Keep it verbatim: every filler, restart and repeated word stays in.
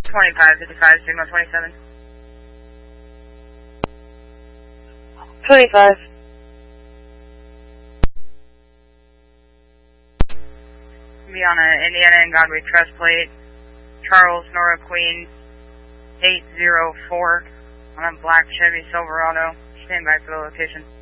twenty-five fifty-five, signal twenty-seven. twenty-five. Be on a Indiana and God We Trust plate. Charles Nora Queen eight zero four on a black Chevy Silverado. Stand by for the location.